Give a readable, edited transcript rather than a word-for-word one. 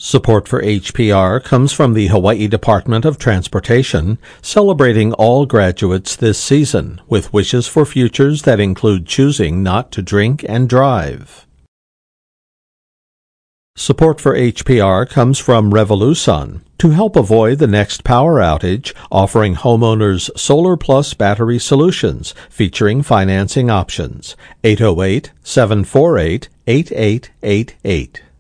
Support for HPR comes from the Hawaii Department of Transportation, celebrating all graduates this season with wishes for futures that include choosing not to drink and drive. Support for HPR comes from Revolusun to help avoid the next power outage, offering homeowners Solar Plus battery solutions featuring financing options. 808-748-8888.